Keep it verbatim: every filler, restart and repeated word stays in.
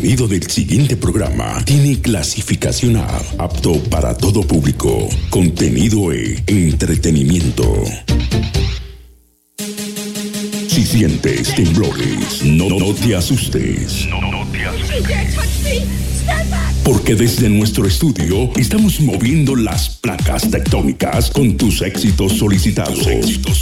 contenido del siguiente programa tiene clasificación A, apto para todo público. Contenido E, entretenimiento. Si sientes temblores, no, no te asustes. No, no te asustes. Porque desde nuestro estudio estamos moviendo las placas tectónicas con tus éxitos solicitados. Tus éxitos